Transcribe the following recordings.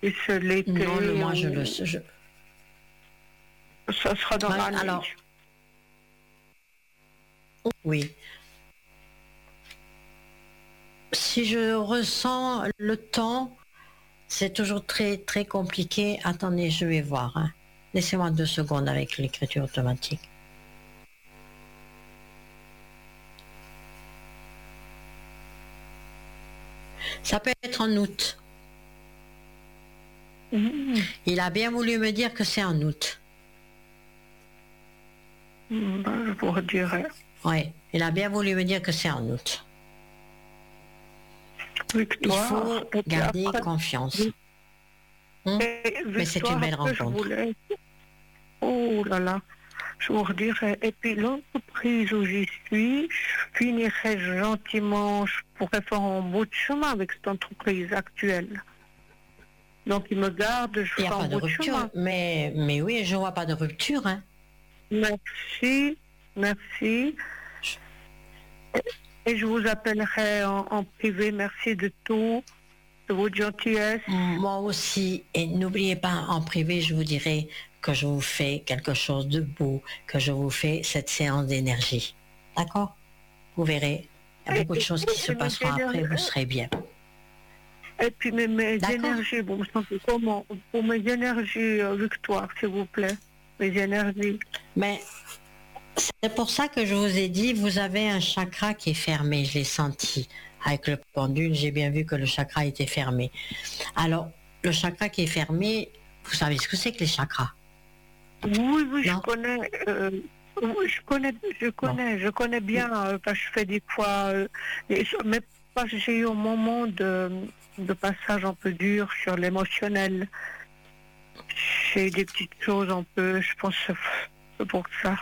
plus l'été. Non, moi je le sais. Ça sera dans la nuit. Alors, oui. Si je ressens le temps, c'est toujours très très compliqué. Attendez, je vais voir. Hein. Laissez-moi 2 secondes avec l'écriture automatique. Ça peut être en août. Il a bien voulu me dire que c'est en août. Je vous redirai. Oui, il a bien voulu me dire que c'est en août. Victoire, il faut garder confiance. Mais c'est une belle rencontre. Oh là là, je vous redirai. Et puis l'entreprise où j'y suis, je finirai gentiment, je pourrais faire un bout de chemin avec cette entreprise actuelle. Donc il me garde, je fais un bout de chemin. Mais oui, je ne vois pas de rupture. Hein. Merci. Et je vous appellerai en privé. Merci de tout, de votre gentillesse. Moi aussi. Et n'oubliez pas, en privé, je vous dirai que je vous fais quelque chose de beau, que je vous fais cette séance d'énergie. D'accord? Vous verrez, il y a beaucoup de choses qui se passeront après, vous serez bien. Et puis mes énergies, vous me sentez comment? Pour mes énergies, Victoire, s'il vous plaît. Mes énergies. Mais c'est pour ça que je vous ai dit, vous avez un chakra qui est fermé, je l'ai senti. Avec le pendule, j'ai bien vu que le chakra était fermé. Alors, le chakra qui est fermé, vous savez ce que c'est que les chakras? Oui, je connais. Je connais bien, parce que je fais des fois, mais parce que j'ai eu un moment de passage un peu dur sur l'émotionnel. J'ai eu des petites choses un peu, je pense que c'est pour ça.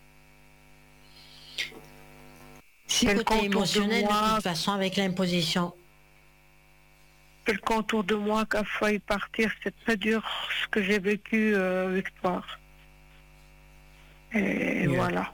Si côté émotionnel, de toute façon, avec l'imposition. Le contour de moi qui a failli partir, c'est très dur ce que j'ai vécu, Victoire. Et voilà.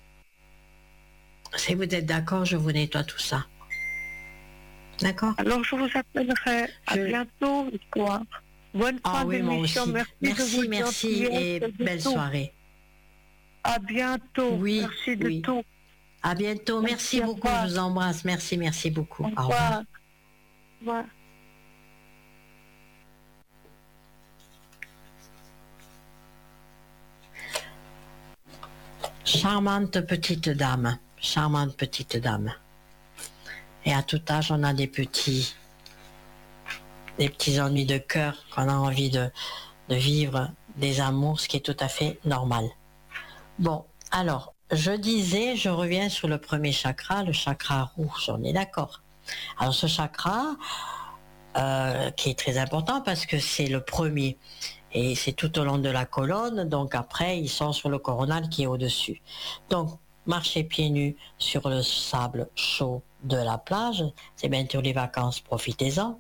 Si vous êtes d'accord, je vous nettoie tout ça. D'accord? Alors je vous appellerai. À bientôt, Victoire. Bonne fin d'émission. Merci et belle soirée. À bientôt. Merci de tout. À bientôt. Merci beaucoup. Je vous embrasse. Merci beaucoup. Au revoir. Au revoir. Charmante petite dame. Et à tout âge, on a des petits ennuis de cœur, qu'on a envie de vivre des amours, ce qui est tout à fait normal. Bon, alors, je reviens sur le premier chakra, le chakra rouge, on est d'accord. Alors ce chakra, qui est très important parce que c'est le premier, et c'est tout au long de la colonne, donc après, il sort sur le coronal qui est au-dessus. Donc, marchez pieds nus sur le sable chaud de la plage, c'est bientôt les vacances, profitez-en.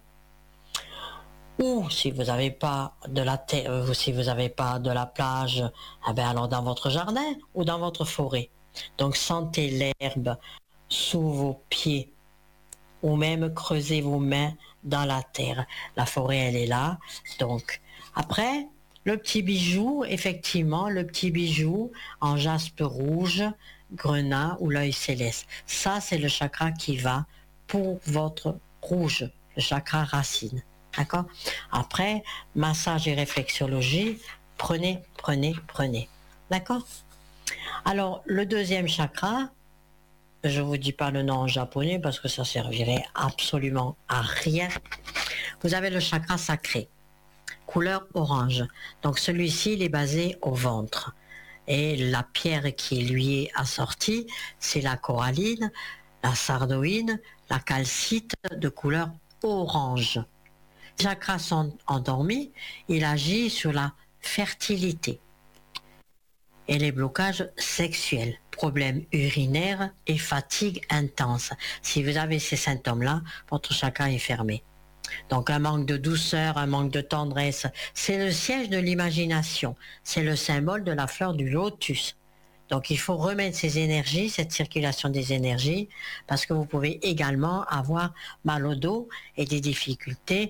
Ou si vous n'avez pas de la terre, si vous n'avez pas de la plage, eh bien alors dans votre jardin ou dans votre forêt. Donc sentez l'herbe sous vos pieds ou même creusez vos mains dans la terre. La forêt, elle est là. Donc après, le petit bijou, effectivement, le petit bijou en jaspe rouge, grenat ou l'œil céleste. Ça, c'est le chakra qui va pour votre rouge, le chakra racine. D'accord? Après, massage et réflexologie, prenez. D'accord? Alors, le deuxième chakra, je ne vous dis pas le nom en japonais parce que ça servirait absolument à rien. Vous avez le chakra sacré, couleur orange. Donc, celui-ci, il est basé au ventre. Et la pierre qui lui est assortie, c'est la coralline, la sardoïne, la calcite de couleur orange. Les chakras sont endormis, il agit sur la fertilité et les blocages sexuels, problèmes urinaires et fatigue intense. Si vous avez ces symptômes-là, votre chakra est fermé. Donc un manque de douceur, un manque de tendresse, c'est le siège de l'imagination, c'est le symbole de la fleur du lotus. Donc il faut remettre ces énergies, cette circulation des énergies, parce que vous pouvez également avoir mal au dos et des difficultés